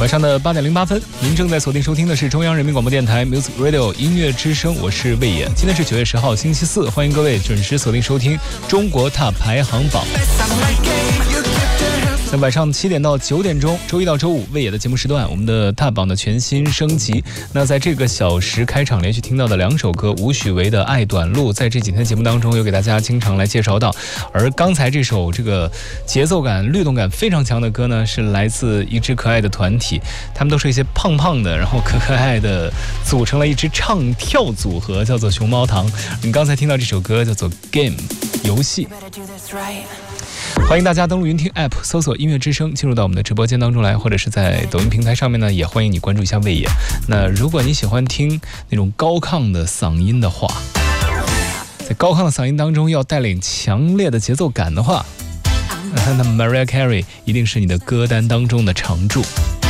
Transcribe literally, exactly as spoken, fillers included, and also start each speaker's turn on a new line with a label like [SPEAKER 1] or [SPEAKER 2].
[SPEAKER 1] 晚上的八点零八分，您正在锁定收听的是中央人民广播电台 Music Radio 音乐之声，我是魏野。今天是九月十号星期四，欢迎各位准时锁定收听中国踏排行榜。在晚上七点到九点钟，周一到周五魏野的节目时段，我们的踏榜的全新升级。那在这个小时开场连续听到的两首歌，吴许巍的《爱短路》在这几天节目当中有给大家经常来介绍到，而刚才这首这个节奏感律动感非常强的歌呢，是来自一支可爱的团体，他们都是一些胖胖的然后可可爱的，组成了一支唱跳组合，叫做熊猫堂。你刚才听到这首歌叫做 Game 游戏。欢迎大家登录云听 App 搜索音乐之声，进入到我们的直播间当中来，或者是在抖音平台上面呢，也欢迎你关注一下魏野。那如果你喜欢听那种高亢的嗓音的话，在高亢的嗓音当中要带领强烈的节奏感的话，那么 Mariah Carey 一定是你的歌单当中的常驻。